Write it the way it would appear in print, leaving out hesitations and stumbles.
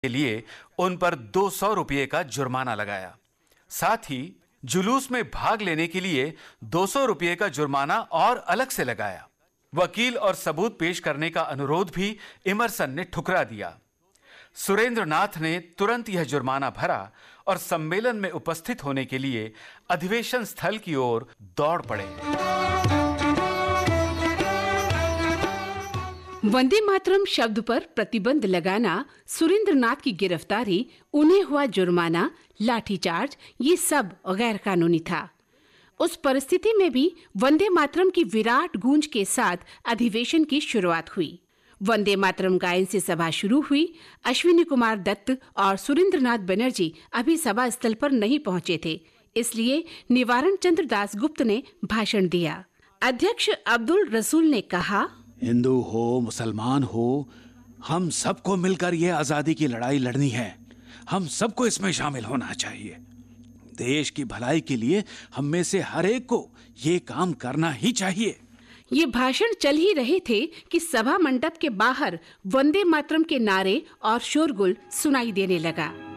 के लिए उन पर 200 रुपये का जुर्माना लगाया। साथ ही जुलूस में भाग लेने के लिए 200 रुपये का जुर्माना और अलग से लगाया। वकील और सबूत पेश करने का अनुरोध भी इमर्सन ने ठुकरा दिया। सुरेंद्र नाथ ने तुरंत यह जुर्माना भरा और सम्मेलन में उपस्थित होने के लिए अधिवेशन स्थल की ओर दौड़ पड़े। वंदे मातरम शब्द पर प्रतिबंध लगाना, सुरेंद्र नाथ की गिरफ्तारी, उन्हें हुआ जुर्माना, लाठीचार्ज, ये सब गैर कानूनी था। उस परिस्थिति में भी वंदे मातरम की विराट गूंज के साथ अधिवेशन की शुरुआत हुई। वंदे मातरम गायन से सभा शुरू हुई। अश्विनी कुमार दत्त और सुरेंद्र नाथ बनर्जी अभी सभा स्थल पर नहीं पहुंचे थे, इसलिए निवारण चंद्र दास गुप्त ने भाषण दिया। अध्यक्ष अब्दुल रसूल ने कहा, हिंदू हो मुसलमान हो, हम सबको मिलकर ये आजादी की लड़ाई लड़नी है। हम सबको इसमें शामिल होना चाहिए। देश की भलाई के लिए हम में से हर एक को ये काम करना ही चाहिए। ये भाषण चल ही रहे थे कि सभा मंडप के बाहर वंदे मातरम के नारे और शोरगुल सुनाई देने लगा।